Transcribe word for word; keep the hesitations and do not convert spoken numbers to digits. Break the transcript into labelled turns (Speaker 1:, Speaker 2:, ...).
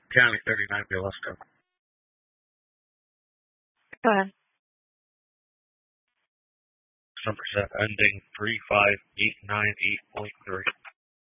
Speaker 1: County thirty-nine, Bielsko.
Speaker 2: Go ahead.
Speaker 1: Number set ending three five eight nine eight point three.